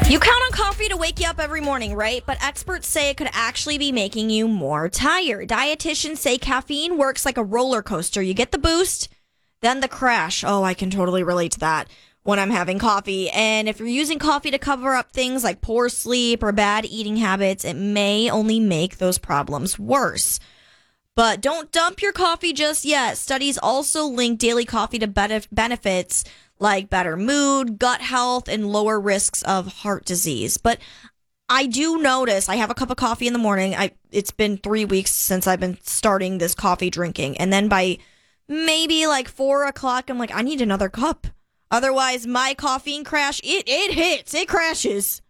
You count on coffee to wake you up every morning, right? But experts say it could actually be making you more tired. Dietitians say caffeine works like a roller coaster. You get the boost, then the crash. Oh, I can totally relate to that when I'm having coffee. And if you're using coffee to cover up things like poor sleep or bad eating habits, it may only make those problems worse. But don't dump your coffee just yet. Studies also link daily coffee to benefits like better mood, gut health, and lower risks of heart disease. But I do notice I have a cup of coffee in the morning. It's been 3 weeks since I've been starting this coffee drinking. And then by maybe like 4 o'clock, I'm like, I need another cup. Otherwise, my caffeine crash, it hits. It crashes.